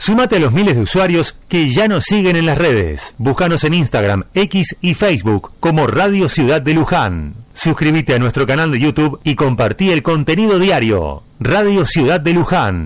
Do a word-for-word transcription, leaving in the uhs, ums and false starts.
Sumate a los miles de usuarios que ya nos siguen en las redes. Búscanos en Instagram, X y Facebook como Radio Ciudad de Luján. Suscríbete a nuestro canal de YouTube y compartí el contenido diario. Radio Ciudad de Luján.